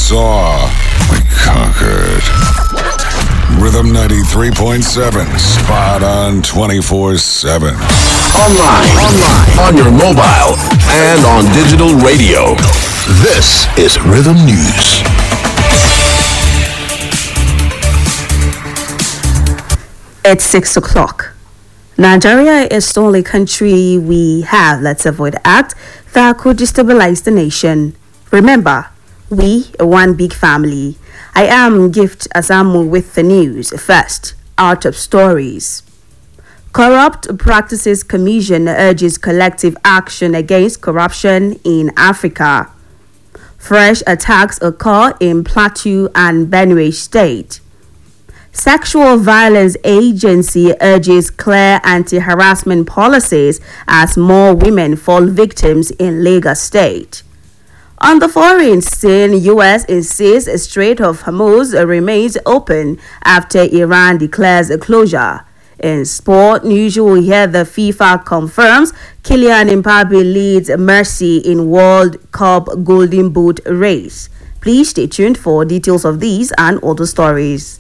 saw, we conquered. Rhythm 93.7, spot on 24/7. Online, on your mobile, and on digital radio. This is Rhythm News. It's 6 o'clock. Nigeria is the only country we have, let's avoid the act, that could destabilize the nation. Remember, we are one big family. I am Gift Asamu with the news. First, out of stories. Corrupt Practices Commission urges collective action against corruption in Africa. Fresh attacks occur in Plateau and Benue State. Sexual Violence Agency urges clear anti-harassment policies as more women fall victims in Lagos State. On the foreign scene, U.S. insists Strait of Hormuz remains open after Iran declares a closure. In sport news, you will hear the FIFA confirms Kylian Mbappe leads Messi in World Cup Golden Boot race. Please stay tuned for details of these and other stories.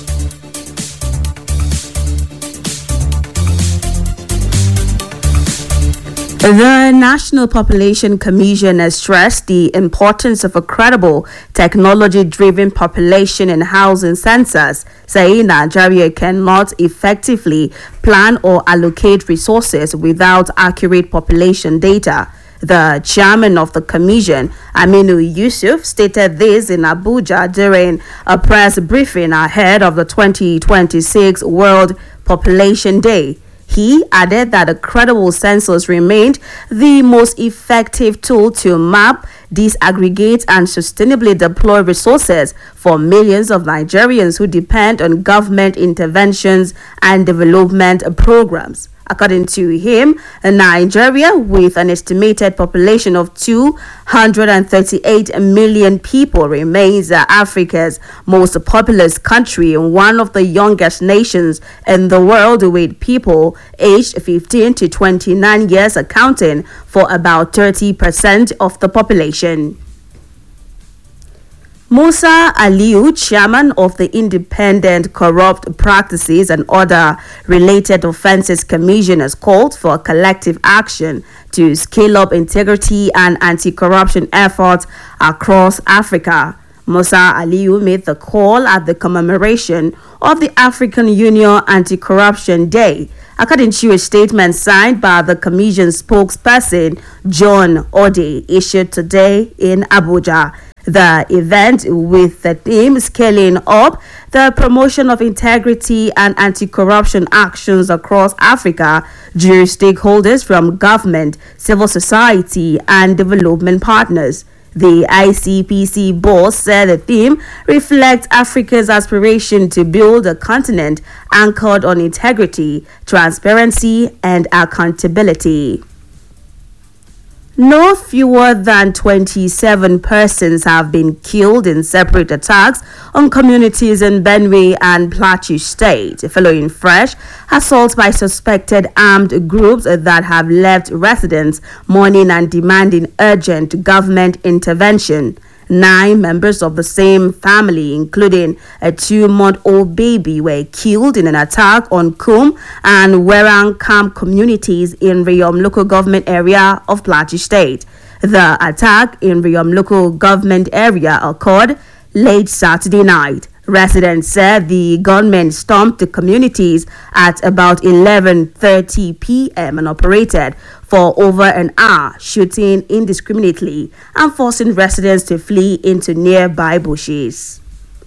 The National Population Commission has stressed the importance of a credible, technology-driven population and housing census, saying Nigeria cannot effectively plan or allocate resources without accurate population data. The chairman of the commission, Aminu Yusuf, stated this in Abuja during a press briefing ahead of the 2026 World Population Day. He added that a credible census remained the most effective tool to map, disaggregate, and sustainably deploy resources for millions of Nigerians who depend on government interventions and development programs. According to him, Nigeria, with an estimated population of 238 million people, remains Africa's most populous country and one of the youngest nations in the world, with people aged 15 to 29 years accounting for about 30% of the population. Musa Aliu, chairman of the Independent Corrupt Practices and Other Related Offences Commission, has called for collective action to scale up integrity and anti-corruption efforts across Africa. Musa Aliu made the call at the commemoration of the African Union Anti-Corruption Day, according to a statement signed by the Commission spokesperson John Ode, issued today in Abuja. The event, with the theme Scaling Up the Promotion of Integrity and Anti-Corruption Actions Across Africa, drew stakeholders from government, civil society, and development partners. The ICPC boss said the theme reflects Africa's aspiration to build a continent anchored on integrity, transparency, and accountability. No fewer than 27 persons have been killed in separate attacks on communities in Benue and Plateau State, following fresh assaults by suspected armed groups that have left residents mourning and demanding urgent government intervention. 9 members of the same family, including a 2-month-old baby, were killed in an attack on Kum and Werang Camp communities in Riyom local government area of Plateau State. The attack in Riyom local government area occurred late Saturday night. Residents said the gunmen stormed the communities at about 11:30 p.m. and operated for over an hour, shooting indiscriminately and forcing residents to flee into nearby bushes.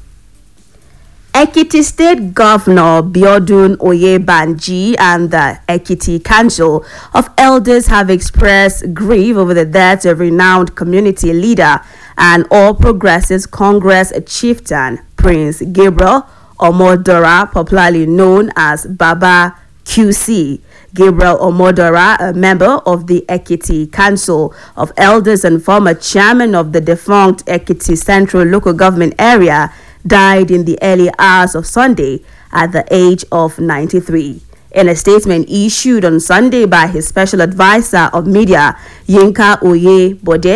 Ekiti State Governor Biodun Oyebanji and the Ekiti Council of Elders have expressed grief over the death of renowned community leader and All Progressives Congress chieftain Prince Gabriel Omodora, popularly known as Baba QC. Gabriel Omodora, a member of the Ekiti Council of Elders and former chairman of the defunct Ekiti Central Local Government Area, died in the early hours of Sunday at the age of 93. In a statement issued on Sunday by his special advisor of media, Yinka Oye Bode,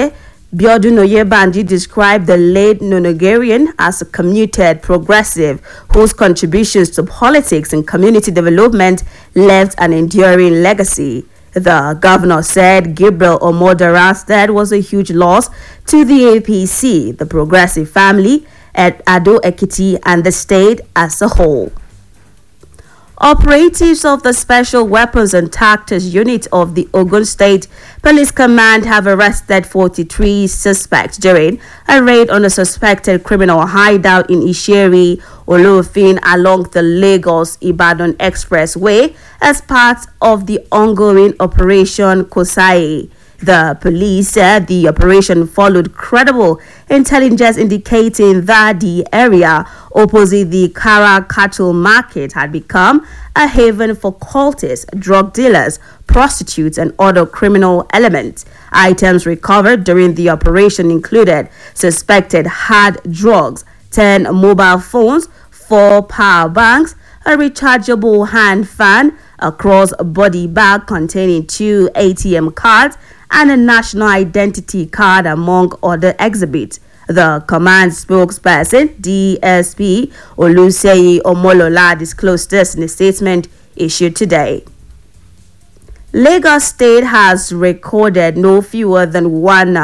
Biodun Oyebanji described the late nonagarian as a committed progressive whose contributions to politics and community development left an enduring legacy. The governor said Gabriel Omodara's death was a huge loss to the APC, the progressive family, at Ado Ekiti and the state as a whole. Operatives of the Special Weapons and Tactics Unit of the Ogun State Police Command have arrested 43 suspects during a raid on a suspected criminal hideout in Isheri, Olofin along the Lagos-Ibadan Expressway as part of the ongoing Operation Kosai. The police said the operation followed credible intelligence indicating that the area opposite the Kara cattle market had become a haven for cultists, drug dealers, prostitutes, and other criminal elements. Items recovered during the operation included suspected hard drugs, 10 mobile phones, 4 power banks, a rechargeable hand fan, a cross-body bag containing 2 ATM cards, and a national identity card, among other exhibits. The command spokesperson, DSP Oluseyi Omolola, disclosed this in a statement issued today. Lagos State has recorded no fewer than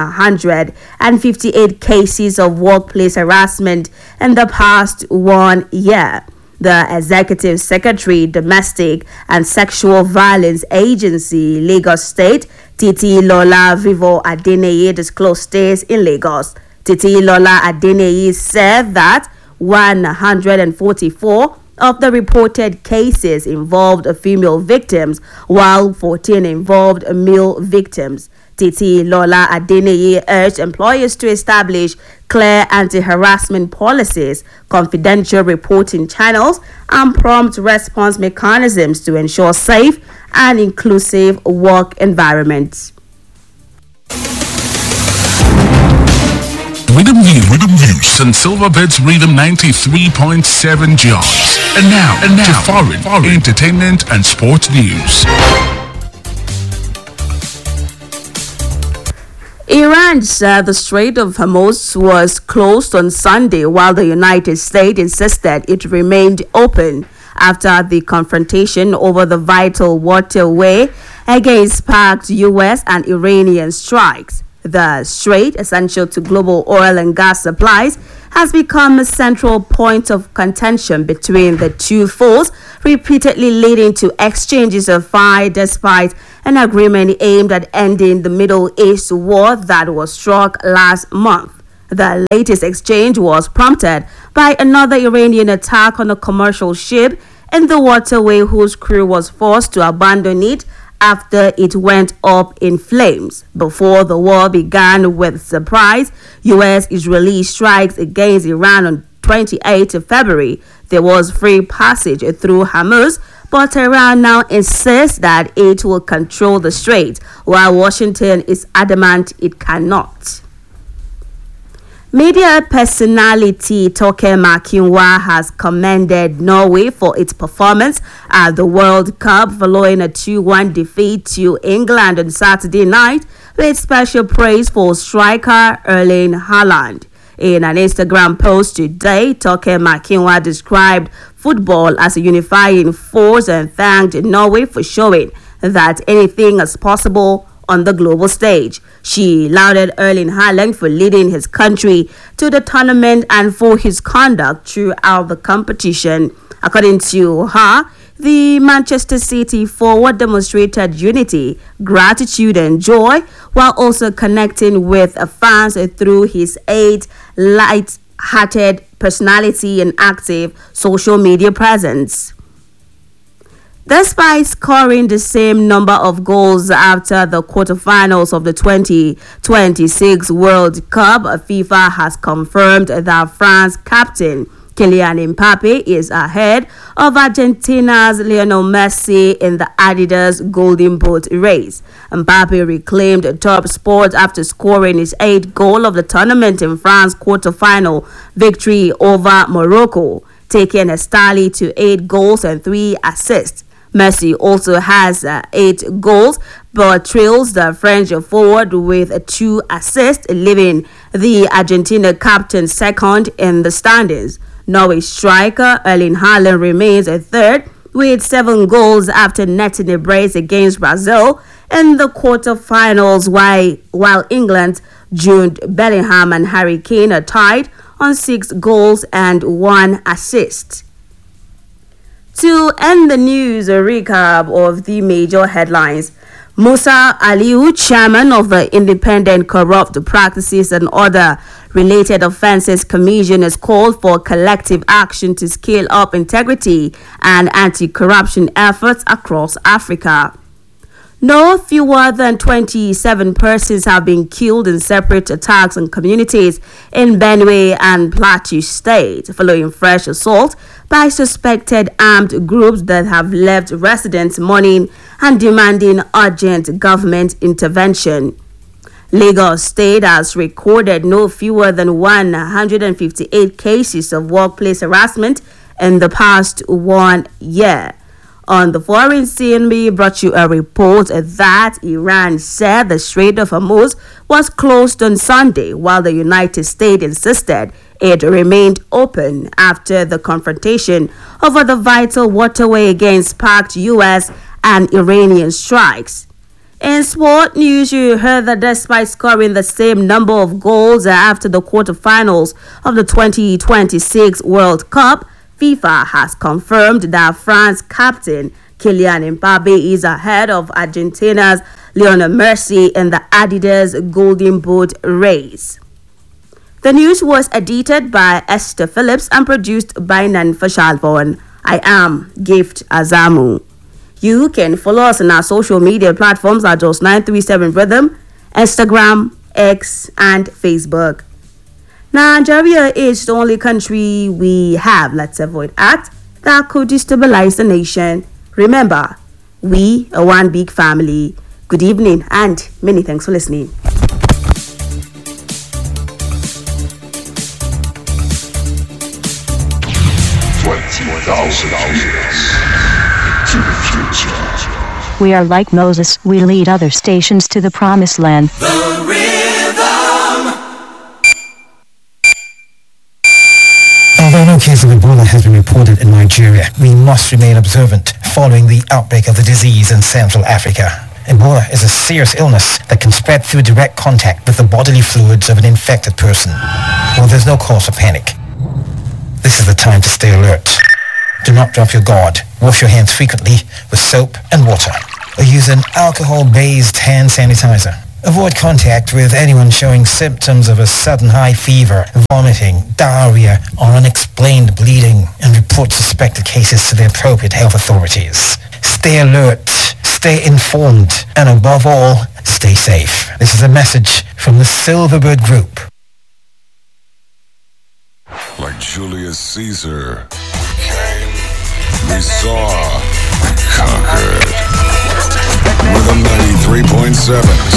158 cases of workplace harassment in the past 1 year. The Executive Secretary, Domestic and Sexual Violence Agency, Lagos State, Titi Lola Vivo Adeneye, disclosed this in Lagos. Titi Lola Adeneye said that 144 of the reported cases involved female victims, while 14 involved male victims. Titi Lola Adeneye urged employers to establish clear anti-harassment policies, confidential reporting channels, and prompt response mechanisms to ensure safe and inclusive work environments. Rhythm News and Silverbirds Rhythm 93.7 jobs. And now to foreign entertainment and sports news. Iran said the Strait of Hormuz was closed on Sunday, while the United States insisted it remained open after the confrontation over the vital waterway against sparked U.S. and Iranian strikes. The strait, essential to global oil and gas supplies, has become a central point of contention between the two foes, repeatedly leading to exchanges of fire despite an agreement aimed at ending the Middle East war that was struck last month. The latest exchange was prompted by another Iranian attack on a commercial ship in the waterway whose crew was forced to abandon it after it went up in flames. Before the war began with surprise U.S.-Israeli strikes against Iran on 28th of February, there was free passage through Hormuz, but Iran now insists that it will control the strait, while Washington is adamant it cannot. Media personality Toke Makinwa has commended Norway for its performance at the World Cup following a 2-1 defeat to England on Saturday night, with special praise for striker Erling Haaland. In an Instagram post today, Toke Makinwa described football as a unifying force and thanked Norway for showing that anything is possible on the global stage. She lauded Erling Haaland for leading his country to the tournament and for his conduct throughout the competition. According to her, the Manchester City forward demonstrated unity, gratitude, and joy, while also connecting with fans through his light-hearted personality and active social media presence. Despite scoring the same number of goals after the quarterfinals of the 2026 World Cup, FIFA has confirmed that France captain Kylian Mbappe is ahead of Argentina's Lionel Messi in the Adidas Golden Boot race. Mbappe reclaimed top spot after scoring his 8th goal of the tournament in France's quarterfinal victory over Morocco, taking Estali to 8 goals and 3 assists. Messi also has 8 goals, but trails the French forward with 2 assists, leaving the Argentina captain second in the standings. Norway striker Erling Haaland remains third with 7 goals after netting a brace against Brazil in the quarterfinals, while England's Jude Bellingham and Harry Kane are tied on 6 goals and 1 assist. To end the news, a recap of the major headlines. Musa Aliu, chairman of the Independent Corrupt Practices and Other Related Offences Commission, has called for collective action to scale up integrity and anti-corruption efforts across Africa. No fewer than 27 persons have been killed in separate attacks on communities in Benue and Plateau State following fresh assault by suspected armed groups that have left residents mourning and demanding urgent government intervention. Lagos State has recorded no fewer than 158 cases of workplace harassment in the past 1 year. On the foreign scene, we brought you a report that Iran said the Strait of Hormuz was closed on Sunday, while the United States insisted it remained open after the confrontation over the vital waterway against packed U.S. and Iranian strikes. In sport news, you heard that despite scoring the same number of goals after the quarterfinals of the 2026 World Cup, FIFA has confirmed that France captain Kylian Mbappe is ahead of Argentina's Lionel Messi in the Adidas Golden Boot race. The news was edited by Esther Phillips and produced by Nan Fashalvon. I am Gift Azamu. You can follow us on our social media platforms at Just 937 Rhythm, Instagram, X, and Facebook. Nigeria is the only country we have, let's avoid act, that could destabilize the nation. Remember, we are one big family. Good evening and many thanks for listening. We are like Moses, we lead other stations to the promised land. Although no case of Ebola has been reported in Nigeria, we must remain observant following the outbreak of the disease in Central Africa. Ebola is a serious illness that can spread through direct contact with the bodily fluids of an infected person. Well, there's no cause for panic. This is the time to stay alert. Do not drop your guard. Wash your hands frequently with soap and water, or use an alcohol-based hand sanitizer. Avoid contact with anyone showing symptoms of a sudden high fever, vomiting, diarrhea, or unexplained bleeding, and report suspected cases to the appropriate health authorities. Stay alert, stay informed, and above all, stay safe. This is a message from the Silverbird Group. Like Julius Caesar, we saw, we conquered. Rhythm 93.7.